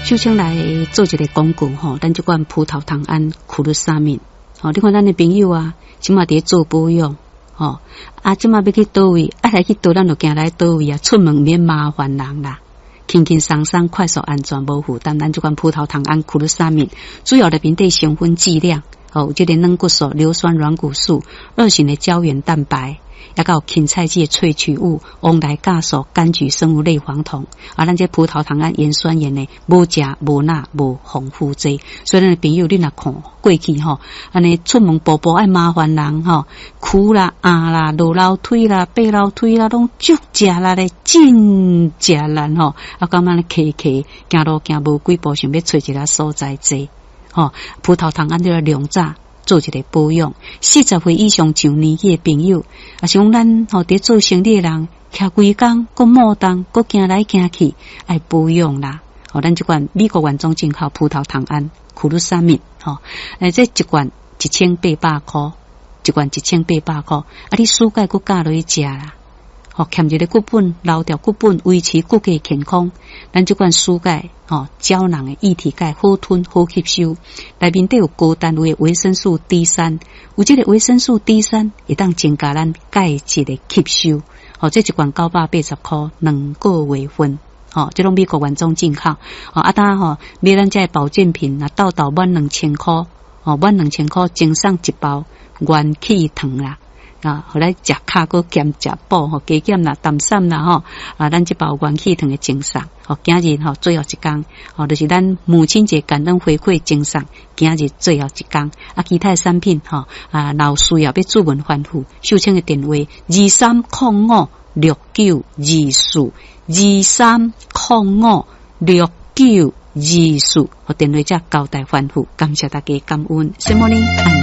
秀清来做一个广告吼，咱这款葡萄糖胺苦鲁沙敏，吼，你看咱的朋友啊，即马伫做保养，吼，啊，即马要去倒位，来去倒，咱就行来倒位啊，出门免麻烦人啦。轻轻松松、快速、安全、无负担，咱这款葡萄糖胺苦鲁沙敏主要的面对成分剂量，有这个软骨素、硫酸软骨素、2型的胶原蛋白。也有芹菜剂萃取物、翁来酵素、柑橘生物类黄酮，咱这葡萄糖胺盐酸盐呢，无食无钠无防腐剂。所以咱朋友你若看过去吼，安尼出门步步爱麻烦人吼，苦啦、压啦、落楼梯啦、爬楼梯啦，拢足食力咧，真食力吼。感觉咧骑行路行无几步，想要找一个所在坐吼。葡萄糖胺这个量早。做一个保养，40岁以上上年纪的朋友，啊，像咱吼伫做生理的人，徛规工，搁莫动，搁行来行去，爱保养啦。咱这款美国原装进口葡萄糖胺苦鲁沙敏，这一罐1800块，一罐1800块，你暑假搁加落去食啦。欠一个骨本，留掉骨本，维持骨骼健康。咱这款蔬钙，胶囊的液体钙好吞好吸收，内面都有高单位的维生素 D3， 有这个维生素 D3 会当增加咱钙质的吸收。这一罐980块，2个月份。这种美国原装进口。买咱这保健品，到满2000块，满2000块赠送一包元气糖啦。后来食卡个兼食补加减啦、淡散啦咱这包元气糖的赠送，今日最后一天，就是咱母亲节感恩回馈赠送，今日最后一天，其他的产品若需要要主文反复，秀清的电话23056924 23056924，电话才交代反复，感谢大家感恩，什么呢？